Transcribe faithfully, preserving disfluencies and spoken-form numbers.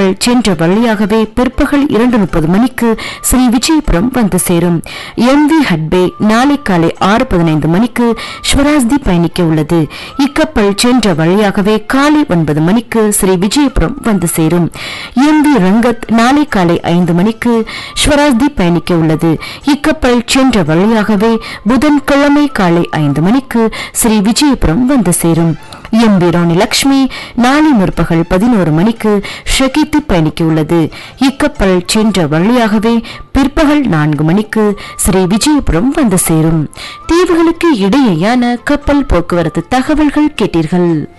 இக்கப்பல் சென்ற வழியாகவே பிற்பகல் இரண்டு முப்பது மணிக்கு ஸ்ரீ விஜயபுரம் வந்து சேரும். எம் வி ஹட்பே நாளை காலை ஆறு பதினைந்து மணிக்கு ஸ்வராஜ்தி பயணிக்க உள்ளது. இக்கப்பல் சென்ற வழியாகவே காலை ஒன்பது மணிக்கு ஸ்ரீ விஜயபுரம் வந்து சேரும். எம் வி ரங்கத் நாளை காலை ஐந்து மணிக்கு ஸ்வராஜ்தி பயணிக்க உள்ளது. இக்கப்பல் சென்ற வழியாகவே புதன்கிழமை காலை ஐந்து மணிக்கு ஸ்ரீ விஜயபுரம் வந்து சேரும். எம் வி ராணி லட்சுமி நாளை முற்பகல் பதினோரு மணிக்கு ஷகித்து பயணிக்க உள்ளது. இக்கப்பல் சென்ற வழியாகவே பிற்பகல் நான்கு மணிக்கு ஸ்ரீ விஜயபுரம் வந்து சேரும். தீவுகளுக்கு இடையேயான கப்பல் போக்குவரத்து தகவல்கள் கேட்டீர்கள்.